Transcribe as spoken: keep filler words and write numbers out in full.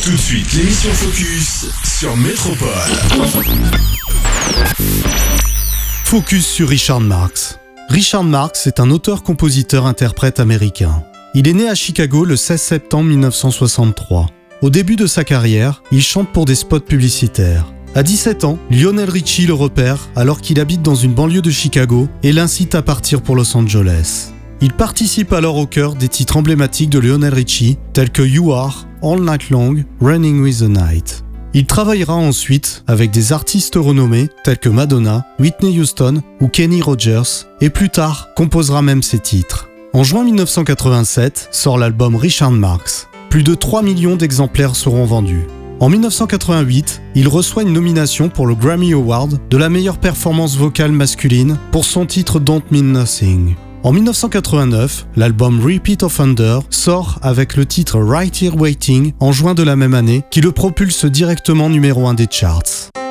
Tout de suite, l'émission Focus sur Métropole. Focus sur Richard Marx. Richard Marx est un auteur-compositeur-interprète américain. Il est né à Chicago le seize septembre mille neuf cent soixante-trois. Au début de sa carrière, il chante pour des spots publicitaires. À dix-sept ans, Lionel Richie le repère alors qu'il habite dans une banlieue de Chicago et l'incite à partir pour Los Angeles. Il participe alors au chœur des titres emblématiques de Lionel Richie tels que You Are, All Night Long, Running with the Night. Il travaillera ensuite avec des artistes renommés tels que Madonna, Whitney Houston ou Kenny Rogers et plus tard composera même ses titres. En juin mille neuf cent quatre-vingt-sept sort l'album Richard Marx. Plus de trois millions d'exemplaires seront vendus. En mille neuf cent quatre-vingt-huit, il reçoit une nomination pour le Grammy Award de la meilleure performance vocale masculine pour son titre Don't Mean Nothing. En mille neuf cent quatre-vingt-neuf, l'album Repeat Offender sort avec le titre Right Here Waiting en juin de la même année qui le propulse directement numéro un des charts.